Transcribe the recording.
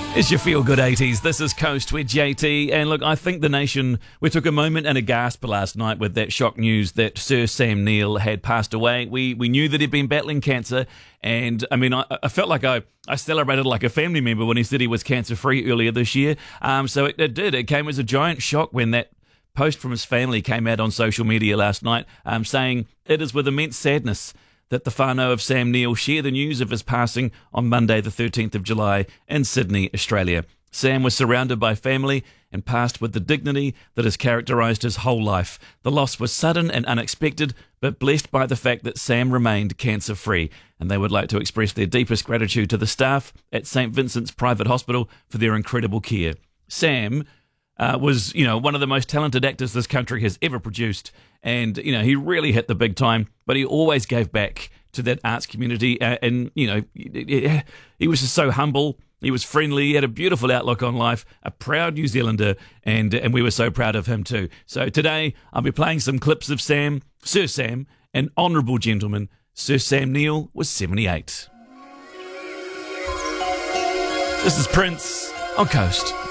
It's your feel-good 80s. This is Coast with JT. And look, I think the nation, we took a moment and a gasp last night with that shock news that Sir Sam Neill had passed away. We knew that he'd been battling cancer. And, I mean, I felt like I celebrated like a family member when he said he was cancer-free earlier this year. So it did. It came as a giant shock when that post from his family came out on social media last night saying, "It is with immense sadness that the whānau of Sam Neill share the news of his passing on Monday the 13th of July in Sydney, Australia. Sam was surrounded by family and passed with the dignity that has characterised his whole life. The loss was sudden and unexpected, but blessed by the fact that Sam remained cancer-free, and they would like to express their deepest gratitude to the staff at St Vincent's Private Hospital for their incredible care." Sam was, one of the most talented actors this country has ever produced. And, he really hit the big time, but he always gave back to that arts community. He was just so humble. He was friendly. He had a beautiful outlook on life, a proud New Zealander, and we were so proud of him too. So today I'll be playing some clips of Sam, Sir Sam, an honourable gentleman. Sir Sam Neill was 78. This is Prince on Coast.